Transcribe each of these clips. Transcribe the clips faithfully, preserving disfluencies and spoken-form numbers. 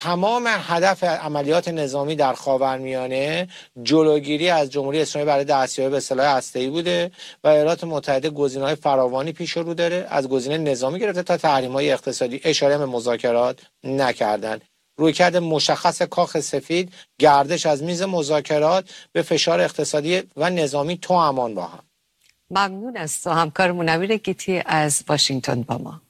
تمام هدف عملیات نظامی در خاورمیانه جلوگیری از جمهوری اسلامی برای دستیابی به سلاح هسته‌ای بوده و ایالات متحده گزینه‌های فراوانی پیش رو داره، از گزینه نظامی گرفته تا تحریم‌های اقتصادی. اشاره به مذاکرات نکردن. رویکرد مشخص کاخ سفید، گردش از میز مذاکرات به فشار اقتصادی و نظامی تو امان با هم. ممنون از تو همکار منویر گیتی از واشنگتن با ما.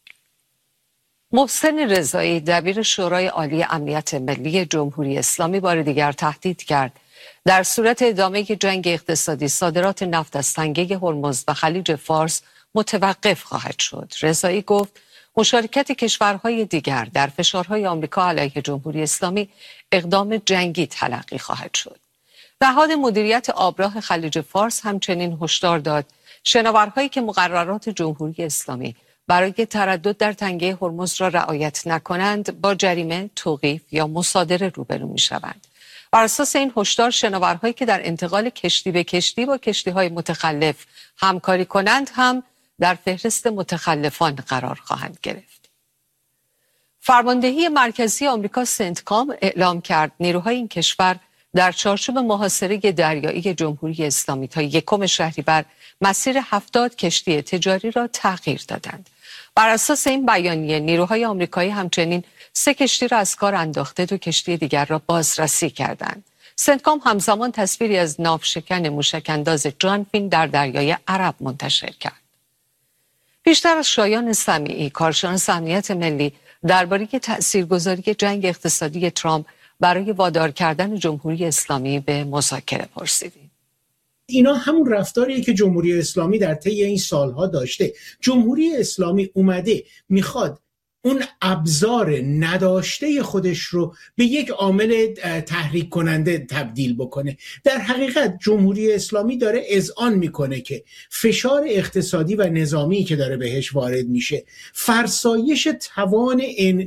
محسن رضایی دبیر شورای عالی امنیت ملی جمهوری اسلامی بار دیگر تهدید کرد در صورت ادامه جنگ اقتصادی صادرات نفت از تنگه هرمز و خلیج فارس متوقف خواهد شد. رضایی گفت مشارکت کشورهای دیگر در فشارهای آمریکا علیه جمهوری اسلامی اقدام جنگی تلقی خواهد شد. نهاد مدیریت آبراه خلیج فارس همچنین هشدار داد شناورهایی که مقررات جمهوری اسلامی برای تردد در تنگه هرمز را رعایت نکنند با جریمه، توقیف یا مصادره روبرو می‌شوند. بر اساس این هشدار شناورهایی که در انتقال کشتی به کشتی با کشتی‌های متخلف همکاری کنند هم در فهرست متخلفان قرار خواهند گرفت. فرماندهی مرکزی آمریکا سنتکام اعلام کرد نیروهای این کشور در چارچوب محاصره دریایی جمهوری اسلامی تا یکم شهریور مسیر هفتاد کشتی تجاری را تغییر دادند. بر اساس این بیانیه نیروهای آمریکایی همچنین سه کشتی را از کار انداخته، دو کشتی دیگر را بازرسی کردند. سنتکام همزمان تصویری از ناوشکن موشک‌انداز جان فین در دریای عرب منتشر کرد. پیشتر از شایان سمیعی، کارشناس امنیت ملی، درباره تاثیرگذاری جنگ اقتصادی ترامپ برای وادار کردن جمهوری اسلامی به مذاکره پرسیدیم. اینا همون رفتاریه که جمهوری اسلامی در طی این سالها داشته. جمهوری اسلامی اومده میخواد اون ابزار نداشته خودش رو به یک عامل تحریک کننده تبدیل بکنه. در حقیقت جمهوری اسلامی داره اذعان میکنه که فشار اقتصادی و نظامی که داره بهش وارد میشه، فرسایش توان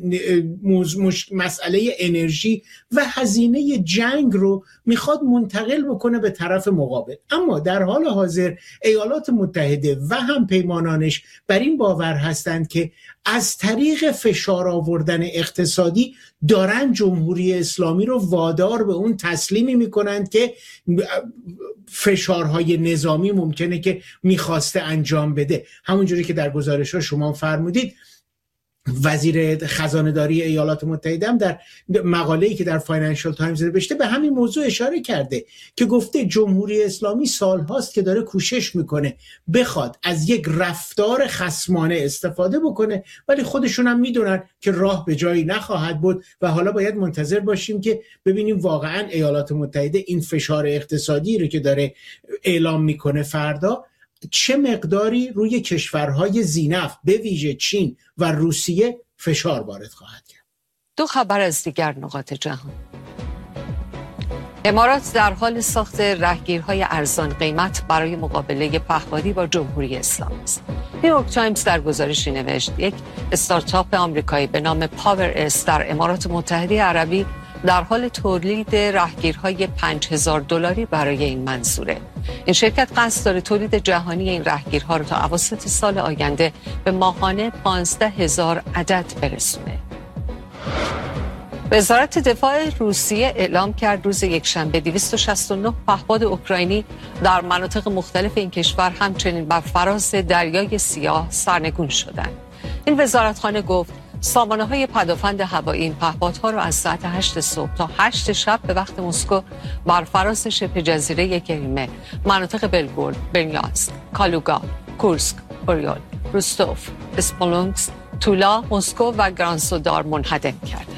مسئله انرژی و هزینه جنگ رو میخواد منتقل بکنه به طرف مقابل. اما در حال حاضر ایالات متحده و هم پیمانانش بر این باور هستند که از طریق فشار آوردن اقتصادی دارن جمهوری اسلامی رو وادار به اون تسلیمی میکنند که فشارهای نظامی ممکنه که میخواسته انجام بده. همونجوری که در گزارش ها شما فرمودید، وزیر خزانه‌داری ایالات متحده هم در مقاله‌ای که در فاینانشال تایمز نوشته به همین موضوع اشاره کرده که گفته جمهوری اسلامی سالهاست که داره کوشش میکنه بخواد از یک رفتار خصمانه استفاده بکنه، ولی خودشون هم میدونن که راه به جایی نخواهد بود و حالا باید منتظر باشیم که ببینیم واقعا ایالات متحده این فشار اقتصادی رو که داره اعلام میکنه فردا چه مقداری روی کشورهای ذی‌نفت به ویژه چین و روسیه فشار وارد خواهد کرد. دو خبر از دیگر نقاط جهان. امارات در حال ساخت راهگیرهای ارزان قیمت برای مقابله پهپادی با جمهوری اسلامی است. نیویورک تایمز در گزارشی نوشت یک استارتاپ آمریکایی به نام پاور اس در امارات متحده عربی در حال تولید راهگیرهای پنج هزار دلاری برای این منظوره. این شرکت قصد داره تولید جهانی این راهگیرها رو تا اواسط سال آینده به ماهانه پانزده هزار عدد برسونه. وزارت دفاع روسیه اعلام کرد روز یکشنبه دویست و شصت و نه پهپاد اوکراینی در مناطق مختلف این کشور همچنین بر فراز دریای سیاه سرنگون شدند. این وزارتخانه گفت سامانه‌های پدافند هوایی این پهپادها را از ساعت هشت صبح تا هشت شب به وقت مسکو بر فراز شبه جزیره کریمه، مناطق بلگورد، برینیانسک، کالوگا، کورسک، اوریول، روستوف، اسمولونسک، تولا، مسکو و گرانسودار منهدم کردند.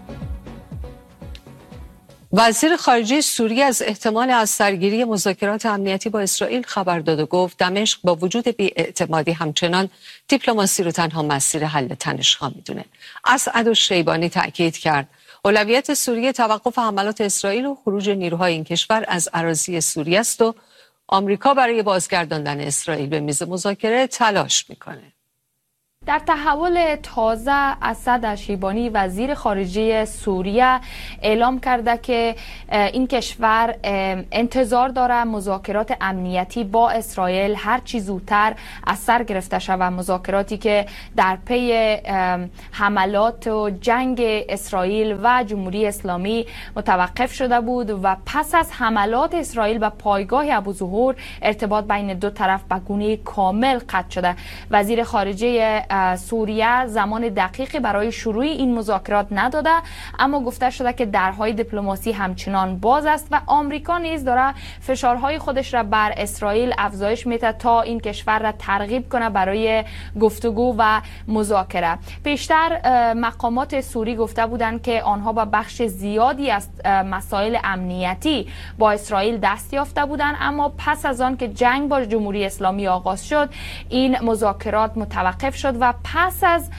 وزیر خارجه سوریه از احتمال از سرگیری مذاکرات امنیتی با اسرائیل خبر داد و گفت دمشق با وجود بی‌اعتمادی همچنان دیپلماسی رو تنها مسیر حل تنش‌ها میدونه. اسعد الشیبانی تأکید کرد اولویت سوریه توقف حملات اسرائیل و خروج نیروهای این کشور از اراضی سوریه است و آمریکا برای بازگرداندن اسرائیل به میز مذاکره تلاش میکنه. در تحول تازه اسد اشیبانی وزیر خارجه سوریه اعلام کرده که این کشور انتظار داره مذاکرات امنیتی با اسرائیل هر چی زودتر از سر گرفته شود، مذاکراتی که در پی حملات و جنگ اسرائیل و جمهوری اسلامی متوقف شده بود و پس از حملات اسرائیل به پایگاه ابوظهور ارتباط بین دو طرف به گونه کامل قطع شده. وزیر خارجه سوریه زمان دقیقی برای شروع این مذاکرات نداده، اما گفته شده که درهای دیپلماسی همچنان باز است و آمریکا نیز داره فشارهای خودش را بر اسرائیل افزایش میده تا این کشور را ترغیب کنه برای گفتگو و مذاکره. پیشتر مقامات سوری گفته بودند که آنها با بخش زیادی از مسائل امنیتی با اسرائیل دست یافته بودند، اما پس از آن که جنگ با جمهوری اسلامی آغاز شد این مذاکرات متوقف شد و پس از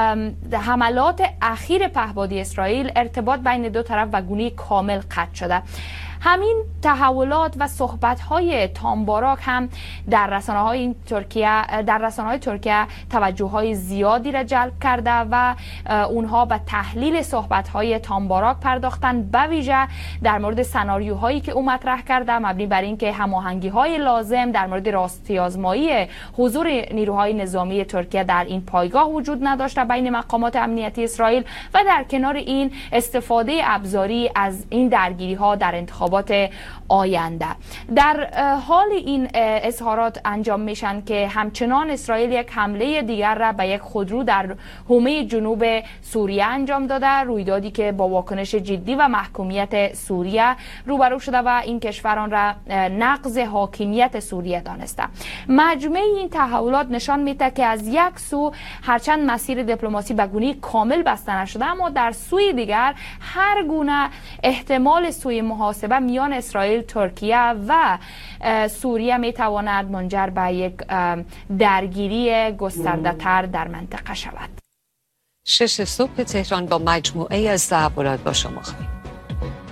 حملات اخیر پهپادی اسرائیل ارتباط بین دو طرف و گونه کامل قطع شده. همین تحولات و صحبت‌های تامباراک هم در رسانه‌های ترکیه در رسانه‌های ترکیه توجه‌های زیادی را جلب کرده و اونها به تحلیل صحبت‌های تامباراک پرداختن، به ویژه در مورد سناریوهایی که او مطرح کرده مبنی بر اینکه هماهنگی‌های لازم در مورد راستی آزمایی حضور نیروهای نظامی ترکیه در این پایگاه وجود نداشته بین مقامات امنیتی اسرائیل و در کنار این استفاده ابزاری از این درگیری‌ها در انتخاب آینده. در حال این اظهارات انجام میشن که همچنان اسرائیل یک حمله دیگر را به یک خودرو در حومه جنوب سوریه انجام داده، رویدادی که با واکنش جدی و محکومیت سوریه روبرو شده و این کشوران را نقض حاکمیت سوریه دانسته. مجموعه این تحولات نشان میده که از یک سو هرچند مسیر دیپلماسی به گونه کامل بسته نشده، اما در سوی دیگر هر گونه احتمال سوی محاسبه میان اسرائیل، ترکیه و سوریه میتواند منجر به یک درگیری گسترده تر در منطقه شود. شش صبح تهران با مجموعه از تحولات با شما خواهیم.